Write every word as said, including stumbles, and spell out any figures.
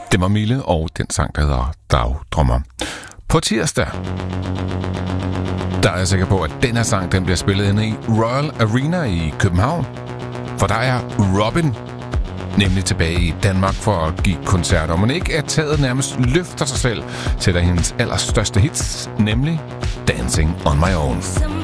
Det var Mille og den sang, der hedder Dagdrømmer. På tirsdag, der er jeg sikker på, at den her sang, den bliver spillet inde i Royal Arena i København. For der er Robin nemlig tilbage i Danmark for at give koncerter. Og man ikke er taget nærmest løfter sig selv til hendes allerstørste hits, nemlig Dancing on My Own.